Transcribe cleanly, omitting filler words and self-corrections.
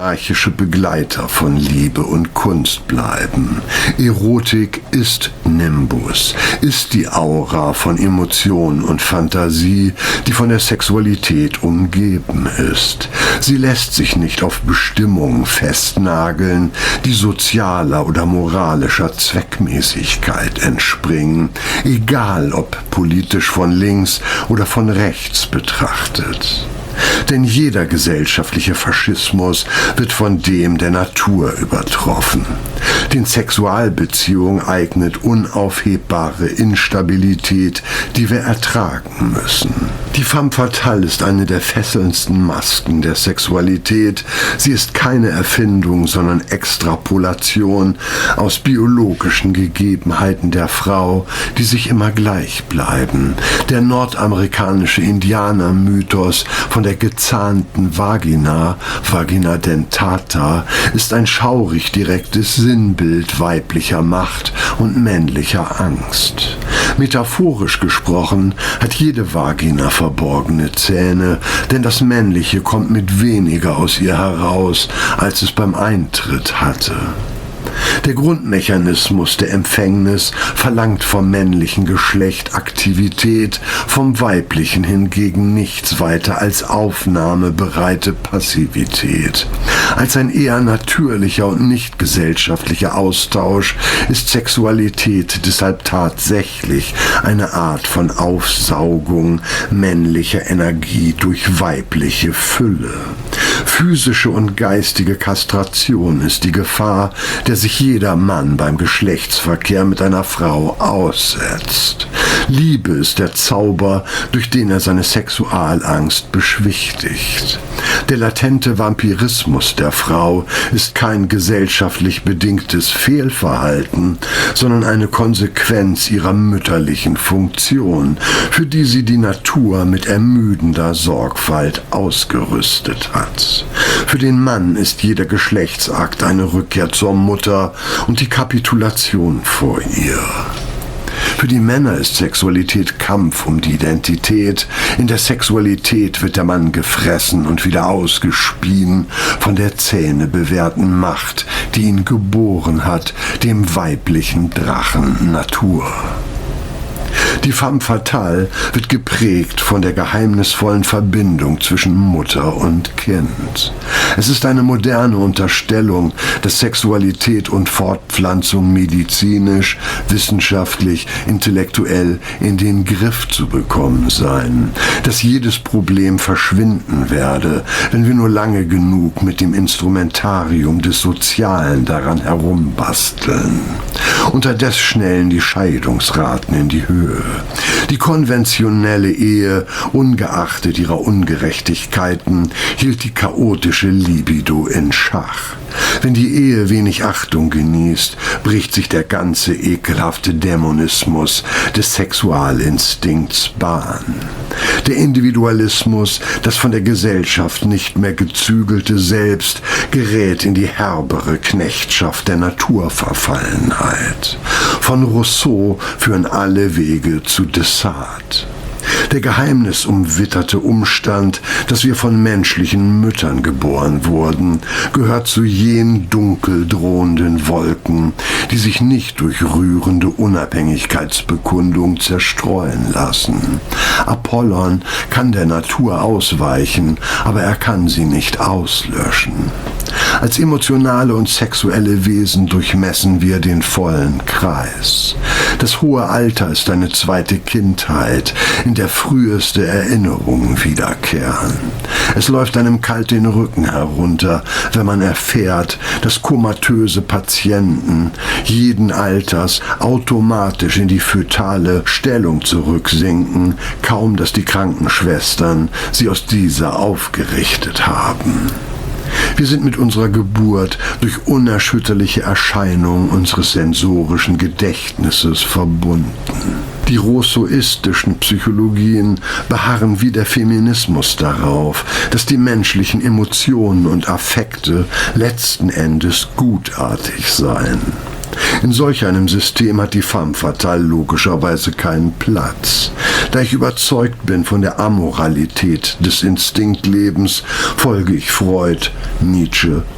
archaische Begleiter von Liebe und Kunst bleiben. Erotik ist Nimbus, ist die Aura von Emotion und Fantasie, die von der Sexualität umgeben ist. Sie lässt sich nicht auf Bestimmungen festnageln, die sozialer oder moralischer Zweckmäßigkeit entspringen, egal ob politisch von links oder von rechts betrachtet. Denn jeder gesellschaftliche Faschismus wird von dem der Natur übertroffen. Den Sexualbeziehungen eignet unaufhebbare Instabilität, die wir ertragen müssen. Die femme fatale ist eine der fesselndsten Masken der Sexualität. Sie ist keine Erfindung, sondern Extrapolation aus biologischen Gegebenheiten der Frau, die sich immer gleich bleiben. Der nordamerikanische Indianermythos von der gezahnten Vagina, Vagina dentata, ist ein schaurig direktes Sinnbild weiblicher Macht und männlicher Angst. Metaphorisch gesprochen hat jede Vagina verborgene Zähne, denn das Männliche kommt mit weniger aus ihr heraus, als es beim Eintritt hatte. Der Grundmechanismus der Empfängnis verlangt vom männlichen Geschlecht Aktivität, vom weiblichen hingegen nichts weiter als aufnahmebereite Passivität. Als ein eher natürlicher und nicht gesellschaftlicher Austausch ist Sexualität deshalb tatsächlich eine Art von Aufsaugung männlicher Energie durch weibliche Fülle. Physische und geistige Kastration ist die Gefahr, der sich jeder Mann beim Geschlechtsverkehr mit einer Frau aussetzt. Liebe ist der Zauber, durch den er seine Sexualangst beschwichtigt. Der latente Vampirismus der Frau ist kein gesellschaftlich bedingtes Fehlverhalten, sondern eine Konsequenz ihrer mütterlichen Funktion, für die sie die Natur mit ermüdender Sorgfalt ausgerüstet hat. Für den Mann ist jeder Geschlechtsakt eine Rückkehr zur Mutter und die Kapitulation vor ihr. Für die Männer ist Sexualität Kampf um die Identität. In der Sexualität wird der Mann gefressen und wieder ausgespien von der zähnebewehrten Macht, die ihn geboren hat, dem weiblichen Drachen Natur. Die femme fatale wird geprägt von der geheimnisvollen Verbindung zwischen Mutter und Kind. Es ist eine moderne Unterstellung, dass Sexualität und Fortpflanzung medizinisch, wissenschaftlich, intellektuell in den Griff zu bekommen seien, dass jedes Problem verschwinden werde, wenn wir nur lange genug mit dem Instrumentarium des Sozialen daran herumbasteln. Unterdessen schnellen die Scheidungsraten in die Höhe. Die konventionelle Ehe, ungeachtet ihrer Ungerechtigkeiten, hielt die chaotische Libido in Schach. Wenn die Ehe wenig Achtung genießt, bricht sich der ganze ekelhafte Dämonismus des Sexualinstinkts Bahn. Der Individualismus, das von der Gesellschaft nicht mehr gezügelte Selbst, gerät in die herbere Knechtschaft der Naturverfallenheit. Von Rousseau führen alle Wege zu Descartes. Der geheimnisumwitterte Umstand, dass wir von menschlichen Müttern geboren wurden, gehört zu jenen dunkel drohenden Wolken, die sich nicht durch rührende Unabhängigkeitsbekundung zerstreuen lassen. Apollon kann der Natur ausweichen, aber er kann sie nicht auslöschen. Als emotionale und sexuelle Wesen durchmessen wir den vollen Kreis. Das hohe Alter ist eine zweite Kindheit, in der früheste Erinnerungen wiederkehren. Es läuft einem kalt den Rücken herunter, wenn man erfährt, dass komatöse Patienten jeden Alters automatisch in die fötale Stellung zurücksinken, kaum dass die Krankenschwestern sie aus dieser aufgerichtet haben. Wir sind mit unserer Geburt durch unerschütterliche Erscheinungen unseres sensorischen Gedächtnisses verbunden. Die rousseauistischen Psychologien beharren wie der Feminismus darauf, dass die menschlichen Emotionen und Affekte letzten Endes gutartig seien. In solch einem System hat die femme fatale logischerweise keinen Platz. Da ich überzeugt bin von der Amoralität des Instinktlebens, folge ich Freud, Nietzsche